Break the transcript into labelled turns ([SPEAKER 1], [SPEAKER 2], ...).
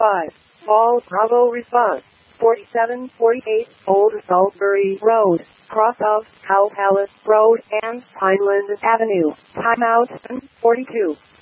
[SPEAKER 1] 5. Falls Bravo response. 4748 Old Salisbury Road, cross of Cow Palace Road and Pineland Avenue. Timeout 42.